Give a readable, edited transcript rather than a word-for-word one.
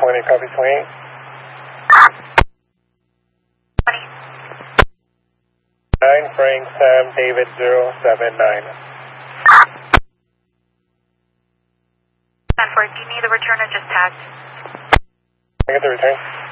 20, copy 28. 20. 9, Frank, Sam, David, 079. 10-4, do you need the return or just tagged? I get the return.